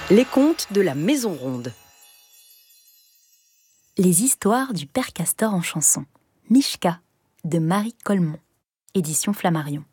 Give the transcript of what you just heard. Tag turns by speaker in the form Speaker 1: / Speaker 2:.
Speaker 1: Les contes de la Maison Ronde.
Speaker 2: Les histoires du Père Castor en chanson. Mishka, de Marie Colmont. Édition Flammarion.